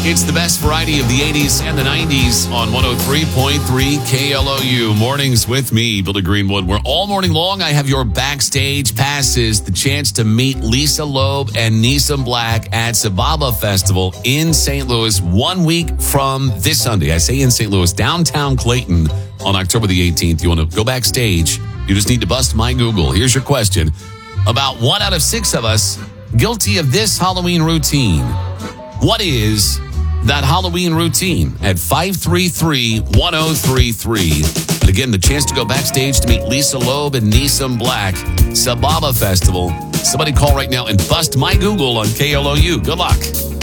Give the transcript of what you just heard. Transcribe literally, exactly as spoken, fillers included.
It's the best variety of the eighties and the nineties on one oh three point three K L O U. Mornings with me, Billy Greenwood. Where all morning long I have your backstage passes, the chance to meet Lisa Loeb and Nissan Black at Sababa Festival in Saint Louis one week from this Sunday. I say in Saint Louis, downtown Clayton on October the eighteenth. You want to go backstage? You just need to bust my Google. Here's your question. About one out of six of us guilty of this Halloween routine. What is that Halloween routine? At five three three, one oh three three. And again, the chance to go backstage to meet Lisa Loeb and Nissan Black, Sababa Festival. Somebody call right now and bust my Google on K L O U. Good luck.